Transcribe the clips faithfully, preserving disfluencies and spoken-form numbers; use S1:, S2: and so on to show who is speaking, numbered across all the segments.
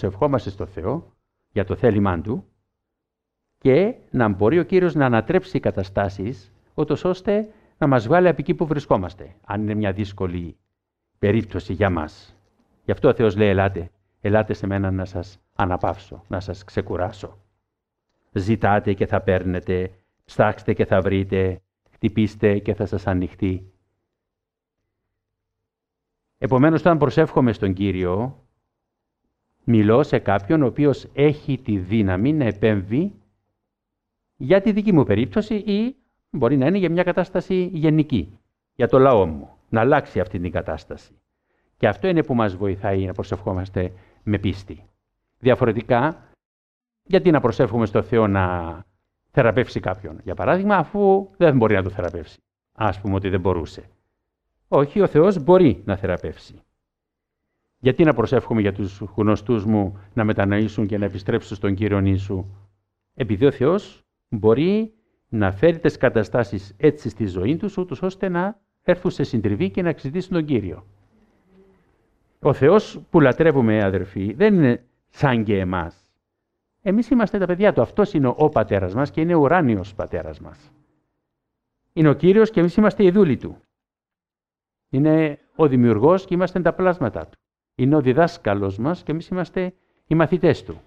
S1: προσευχόμαστε στο Θεό για το θέλημά Του και να μπορεί ο Κύριος να ανατρέψει καταστάσεις, ούτως ώστε να μας βγάλει από εκεί που βρισκόμαστε, αν είναι μια δύσκολη περίπτωση για μας. Γι' αυτό ο Θεός λέει, ελάτε, ελάτε σε μένα να σας αναπαύσω, να σας ξεκουράσω. Ζητάτε και θα παίρνετε, ψάξτε και θα βρείτε, χτυπήστε και θα σας ανοιχτεί. Επομένως, όταν προσεύχομαι στον Κύριο, μιλώ σε κάποιον ο οποίος έχει τη δύναμη να επέμβει για τη δική μου περίπτωση ή μπορεί να είναι για μια κατάσταση γενική, για το λαό μου, να αλλάξει αυτή την κατάσταση. Και αυτό είναι που μας βοηθάει να προσευχόμαστε με πίστη. Διαφορετικά, γιατί να προσεύχομαι στο Θεό να θεραπεύσει κάποιον, για παράδειγμα, αφού δεν μπορεί να το θεραπεύσει. Ας πούμε ότι δεν μπορούσε. Όχι, ο Θεός μπορεί να θεραπεύσει. Γιατί να προσεύχομαι για τους γνωστούς μου να μετανοήσουν και να επιστρέψουν στον Κύριο Ιησού? Επειδή ο Θεός μπορεί να φέρει τις καταστάσεις έτσι στη ζωή τους, ούτως ώστε να έρθουν σε συντριβή και να εξητήσουν τον Κύριο. Ο Θεός που λατρεύουμε, αδερφοί, δεν είναι σαν και εμάς. Εμείς είμαστε τα παιδιά Του. Αυτός είναι ο Πατέρας μας και είναι ο ουράνιος Πατέρας μας. Είναι ο Κύριος και εμείς είμαστε οι δούλοι Του. Είναι ο Δημιουργός και είμαστε τα πλάσματα Του. Είναι ο διδάσκαλος μας και εμείς είμαστε οι μαθητές Του.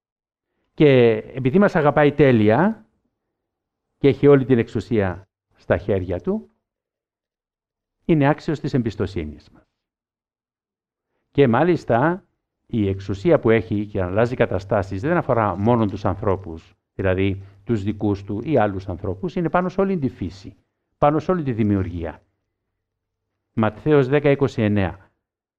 S1: Και επειδή μας αγαπάει τέλεια και έχει όλη την εξουσία στα χέρια Του, είναι άξιος της εμπιστοσύνης μας. Και μάλιστα η εξουσία που έχει και αλλάζει καταστάσεις δεν αφορά μόνο τους ανθρώπους, δηλαδή τους δικούς Του ή άλλους ανθρώπους, είναι πάνω σε όλη τη φύση, πάνω σε όλη τη δημιουργία. Ματθαίος δέκα είκοσι εννέα.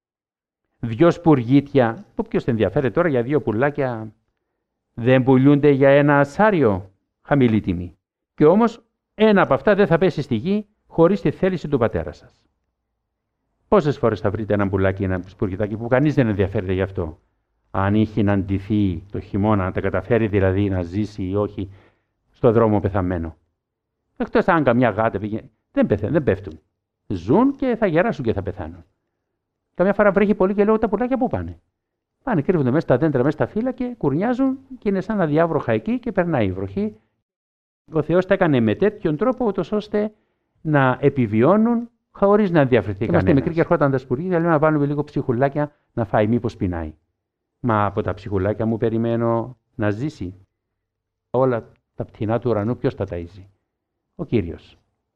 S1: Δυο σπουργίτια, που ποιος ενδιαφέρεται τώρα για δύο πουλάκια, δεν πουλούνται για ένα ασάριο, χαμηλή τιμή. Και όμως ένα από αυτά δεν θα πέσει στη γη χωρίς τη θέληση του πατέρα σας. Πόσες φορές θα βρείτε ένα πουλάκι, ένα σπουργιτάκι που κανείς δεν ενδιαφέρεται γι' αυτό? Αν είχε να ντυθεί το χειμώνα, να τα καταφέρει δηλαδή να ζήσει ή όχι στο δρόμο πεθαμένο. Εκτός αν καμιά γάτα πήγε, δεν, πεθα... δεν πέφτουν. Ζουν και θα γεράσουν και θα πεθάνουν. Καμιά φορά βρέχει πολύ και λέω τα πουλάκια πού πάνε? Πάνε, κρύβονται μέσα στα δέντρα, μέσα στα φύλλα και κουρνιάζουν και είναι σαν αδιάβροχα εκεί και περνάει η βροχή. Ο Θεός τα έκανε με τέτοιον τρόπο, ούτως ώστε να επιβιώνουν χωρίς να ενδιαφερθεί κανένας. Είμαστε μικροί και ερχόταν τα σπουργίτια, λέμε να βάλουμε λίγο ψυχουλάκια να φάει, μήπως πεινάει. Μα από τα ψυχουλάκια μου περιμένω να ζήσει. Όλα τα πτηνά του ουρανού ποιος τα ταΐζει? Ο Κύριος.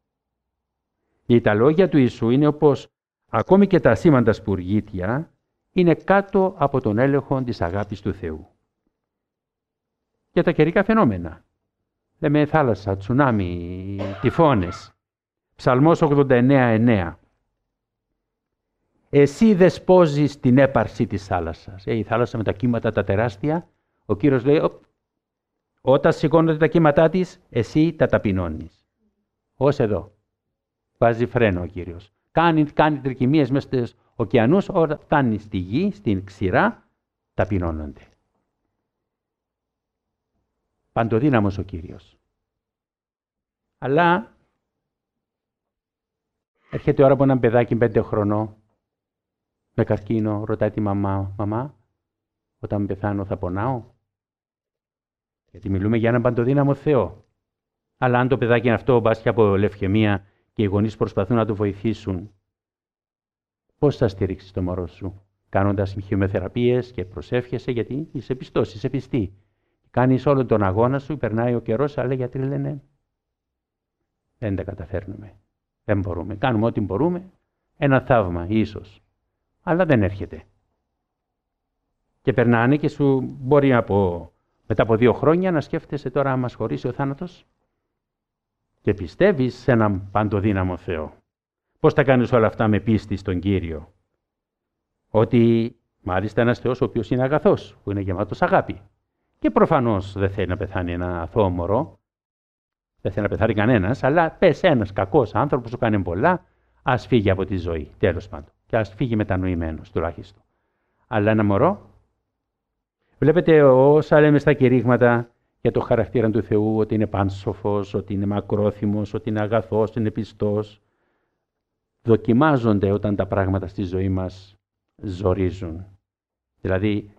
S1: Και τα λόγια του Ιησού είναι όπως ακόμη και τα ασήμαντα σπουργίτια είναι κάτω από τον έλεγχο της αγάπης του Θεού. Και τα καιρικά φαινόμενα. Λέμε θάλασσα, τσουνάμι, τυφώνες. Ψαλμός ογδόντα εννέα εννέα. Εσύ δεσπόζεις την έπαρση της θάλασσας. Ε, η θάλασσα με τα κύματα τα τεράστια. Ο Κύριος λέει, όταν σηκώνονται τα κύματά της, εσύ τα ταπεινώνεις. Ως εδώ. Βάζει φρένο ο Κύριος. Κάνει, κάνει τρικυμίες μέσα στους ωκεανούς, όταν φτάνει στη γη, στην ξηρά, ταπεινώνονται. Παντοδύναμος ο Κύριος. Αλλά έρχεται η ώρα από έναν παιδάκι πέντε χρονών, με καρκίνο, ρωτάει τη μαμά, μαμά, όταν πεθάνω θα πονάω? Γιατί μιλούμε για έναν παντοδύναμο Θεό. Αλλά αν το παιδάκι είναι αυτό, μπας και από λευκαιμία και οι γονείς προσπαθούν να το βοηθήσουν, πώς θα στηρίξεις το μωρό σου? Κάνοντας χημειοθεραπείες και προσεύχεσαι, γιατί είσαι πιστός, είσαι πιστή. Κάνεις όλο τον αγώνα σου, περνάει ο καιρός, αλλά οι γιατροί λένε δεν τα καταφέρνουμε. Δεν μπορούμε. Κάνουμε ό,τι μπορούμε. Ένα θαύμα, ίσως. Αλλά δεν έρχεται. Και περνάνε και σου μπορεί από, μετά από δύο χρόνια να σκέφτεσαι τώρα αν μας χωρίσει ο θάνατος. Και πιστεύεις σε έναν παντοδύναμο Θεό. Πώς τα κάνεις όλα αυτά με πίστη στον Κύριο? Ότι μάλιστα ένας Θεός ο οποίος είναι αγαθός, που είναι γεμάτος αγάπη. Και προφανώς δεν θέλει να πεθάνει ένα αθώο μωρό. Δεν θέλει να πεθάνει κανένας, αλλά πες ένας κακός άνθρωπος που κάνει πολλά, ας φύγει από τη ζωή, τέλος πάντων. Και ας φύγει μετανοημένος τουλάχιστον. Αλλά ένα μωρό, βλέπετε όσα λέμε στα κηρύγματα για το χαρακτήρα του Θεού, ότι είναι πάνσοφος, ότι είναι μακρόθυμος, ότι είναι αγαθός, ότι είναι πιστός, δοκιμάζονται όταν τα πράγματα στη ζωή μας ζορίζουν. Δηλαδή,